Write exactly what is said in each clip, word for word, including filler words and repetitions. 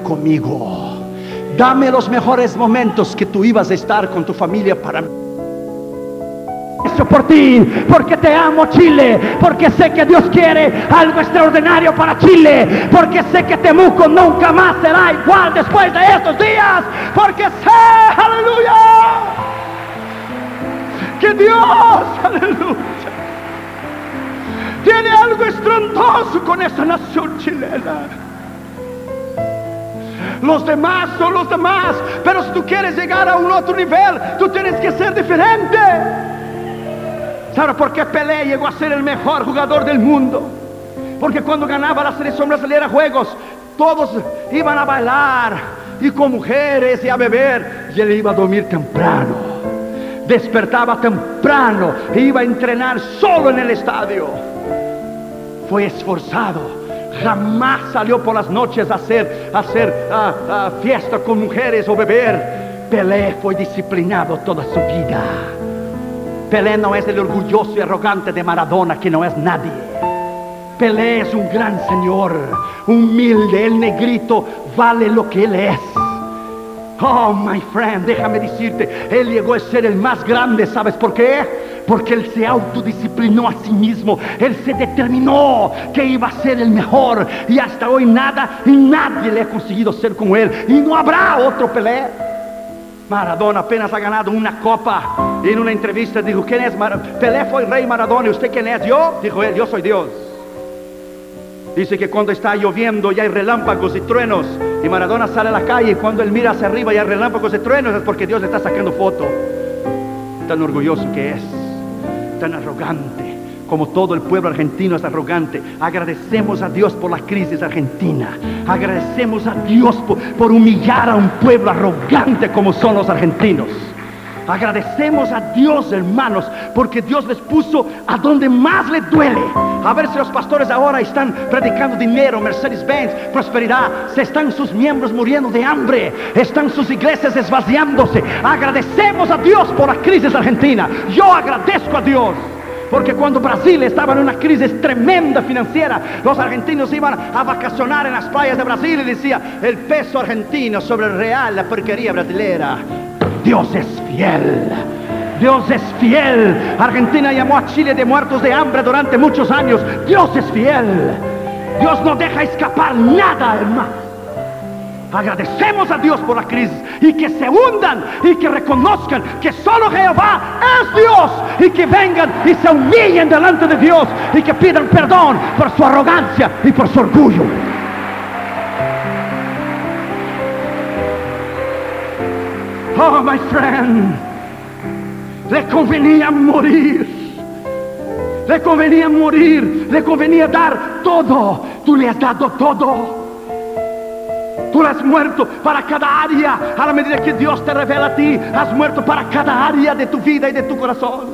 conmigo. Dame los mejores momentos que tú ibas a estar con tu familia para mí. Por ti, porque te amo, Chile, porque sé que Dios quiere algo extraordinario para Chile, porque sé que Temuco nunca más será igual después de estos días, porque sé, aleluya, que Dios, aleluya, tiene algo estrondoso con esta nación chilena. Los demás son los demás, pero si tú quieres llegar a un otro nivel, tú tienes que ser diferente. ¿Sabe por qué Pelé llegó a ser el mejor jugador del mundo? Porque cuando ganaba la selección brasileña a juegos, todos iban a bailar y con mujeres y a beber, y él iba a dormir temprano, despertaba temprano e iba a entrenar solo en el estadio. Fue esforzado, jamás salió por las noches a hacer, a hacer uh, uh, fiesta con mujeres o beber. Pelé fue disciplinado toda su vida. Pelé no es el orgulloso y arrogante de Maradona, que no es nadie. Pelé es un gran señor, humilde. El negrito vale lo que él es. Oh, my friend, déjame decirte, él llegó a ser el más grande. ¿Sabes por qué? Porque él se autodisciplinó a sí mismo. Él se determinó que iba a ser el mejor, y hasta hoy nada y nadie le ha conseguido ser como él, y no habrá otro Pelé. Maradona apenas ha ganado una copa. Y en una entrevista dijo: ¿quién es Maradona? Pelé fue el rey Maradona. ¿Y usted quién es? Yo, dijo él, yo soy Dios. Dice que cuando está lloviendo y hay relámpagos y truenos, y Maradona sale a la calle, y cuando él mira hacia arriba y hay relámpagos y truenos, es porque Dios le está sacando foto. Tan orgulloso que es, tan arrogante, como todo el pueblo argentino es arrogante. Agradecemos a Dios por la crisis argentina. Agradecemos a Dios por, por humillar a un pueblo arrogante como son los argentinos. Agradecemos a Dios, hermanos, porque Dios les puso a donde más les duele. A ver si los pastores ahora están predicando dinero, Mercedes-Benz, prosperidad. Se están sus miembros muriendo de hambre, están sus iglesias esvaciándose. Agradecemos a Dios por la crisis argentina. Yo agradezco a Dios, porque cuando Brasil estaba en una crisis tremenda financiera, los argentinos iban a vacacionar en las playas de Brasil y decía: el peso argentino sobre el real, la porquería brasilera. Dios es fiel, Dios es fiel. Argentina llamó a Chile de muertos de hambre durante muchos años. Dios es fiel. Dios no deja escapar nada, hermano. Agradecemos a Dios por la crisis, y que se hundan y que reconozcan que solo Jehová es Dios, y que vengan y se humillen delante de Dios y que pidan perdón por su arrogancia y por su orgullo. Oh, my friend, le convenía morir, le convenía morir, le convenía dar todo. Tú le has dado todo. Tú has muerto para cada área. A la medida que Dios te revela a ti, has muerto para cada área de tu vida y de tu corazón.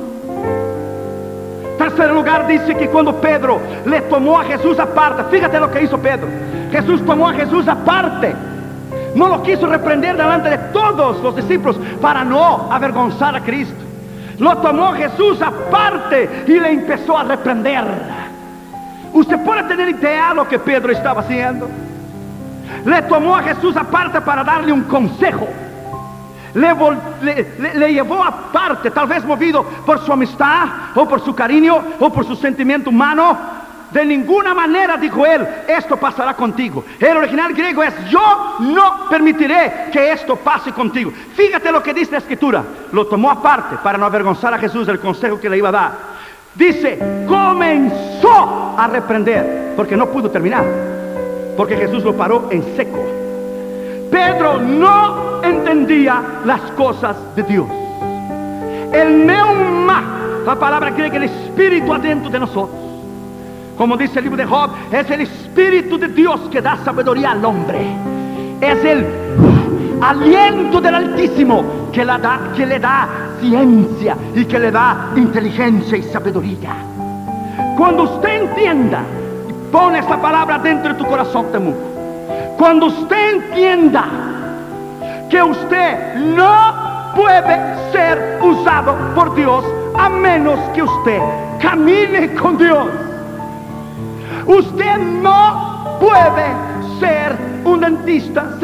Tercer lugar, dice que cuando Pedro le tomó a Jesús aparte, fíjate lo que hizo Pedro. Jesús tomó a Jesús aparte. No lo quiso reprender delante de todos los discípulos para no avergonzar a Cristo. Lo tomó Jesús aparte y le empezó a reprender. Usted puede tener idea de lo que Pedro estaba haciendo. Le tomó a Jesús aparte para darle un consejo. Le, le, le, le llevó aparte, tal vez movido por su amistad, o por su cariño, o por su sentimiento humano. De ninguna manera, dijo él, esto pasará contigo. El original griego es: yo no permitiré que esto pase contigo. Fíjate lo que dice la escritura. Lo tomó aparte para no avergonzar a Jesús del consejo que le iba a dar. Dice: comenzó a reprender, porque no pudo terminar, porque Jesús lo paró en seco. Pedro no entendía las cosas de Dios. El neuma, la palabra griega, el espíritu adentro de nosotros. Como dice el libro de Job, es el Espíritu de Dios que da sabiduría al hombre. Es el uh, aliento del Altísimo que, la da, que le da ciencia y que le da inteligencia y sabiduría. Cuando usted entienda y pone esta palabra dentro de tu corazón, Temuco, cuando usted entienda que usted no puede ser usado por Dios a menos que usted camine con Dios. Usted no puede ser un dentista